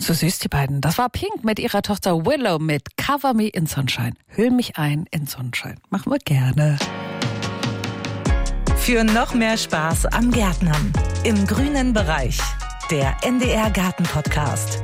So süß, die beiden. Das war Pink mit ihrer Tochter Willow mit Cover Me in Sunshine. Hüll mich ein in Sonnenschein. Machen wir gerne. Für noch mehr Spaß am Gärtnern. Im grünen Bereich. Der NDR Garten Podcast.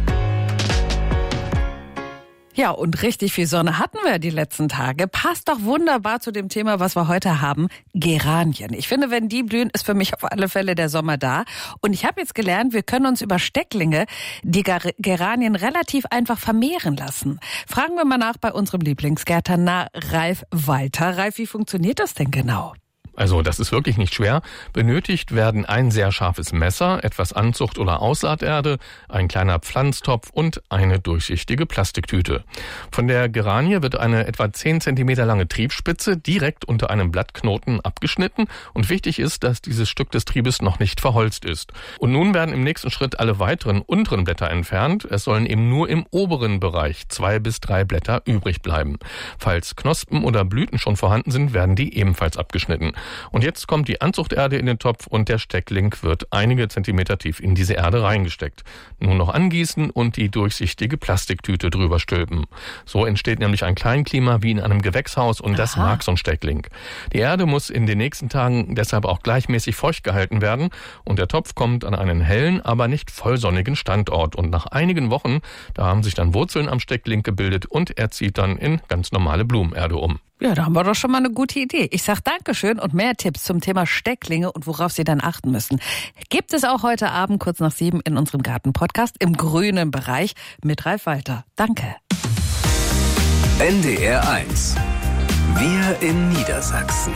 Ja, und richtig viel Sonne hatten wir die letzten Tage. Passt doch wunderbar zu dem Thema, was wir heute haben, Geranien. Ich finde, wenn die blühen, ist für mich auf alle Fälle der Sommer da. Und ich habe jetzt gelernt, wir können uns über Stecklinge die Geranien relativ einfach vermehren lassen. Fragen wir mal nach bei unserem Lieblingsgärtner Ralf Walter. Ralf, wie funktioniert das denn genau? Also das ist wirklich nicht schwer. Benötigt werden ein sehr scharfes Messer, etwas Anzucht- oder Aussaaterde, ein kleiner Pflanztopf und eine durchsichtige Plastiktüte. Von der Geranie wird eine etwa 10 cm lange Triebspitze direkt unter einem Blattknoten abgeschnitten und wichtig ist, dass dieses Stück des Triebes noch nicht verholzt ist. Und nun werden im nächsten Schritt alle weiteren unteren Blätter entfernt. Es sollen eben nur im oberen Bereich 2 bis 3 Blätter übrig bleiben. Falls Knospen oder Blüten schon vorhanden sind, werden die ebenfalls abgeschnitten. Und jetzt kommt die Anzuchterde in den Topf und der Steckling wird einige Zentimeter tief in diese Erde reingesteckt. Nun noch angießen und die durchsichtige Plastiktüte drüber stülpen. So entsteht nämlich ein Kleinklima wie in einem Gewächshaus und das mag so ein Steckling. Die Erde muss in den nächsten Tagen deshalb auch gleichmäßig feucht gehalten werden und der Topf kommt an einen hellen, aber nicht vollsonnigen Standort. Und nach einigen Wochen, da haben sich dann Wurzeln am Steckling gebildet und er zieht dann in ganz normale Blumenerde um. Ja, da haben wir doch schon mal eine gute Idee. Ich sag Dankeschön und mehr Tipps zum Thema Stecklinge und worauf Sie dann achten müssen gibt es auch heute Abend kurz nach 7 in unserem Garten-Podcast im grünen Bereich mit Ralf Walter. Danke. NDR 1. Wir in Niedersachsen.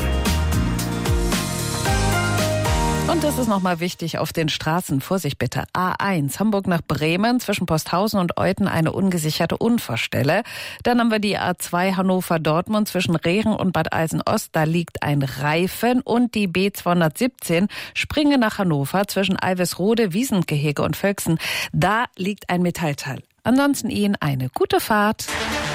Und das ist nochmal wichtig auf den Straßen. Vorsicht bitte. A1, Hamburg nach Bremen, zwischen Posthausen und Euthen eine ungesicherte Unfallstelle. Dann haben wir die A2 Hannover-Dortmund zwischen Rehren und Bad Eilsen-Ost. Da liegt ein Reifen. Und die B217 Springe nach Hannover zwischen Alvesrode, Wiesengehege und Völksen. Da liegt ein Metallteil. Ansonsten Ihnen eine gute Fahrt.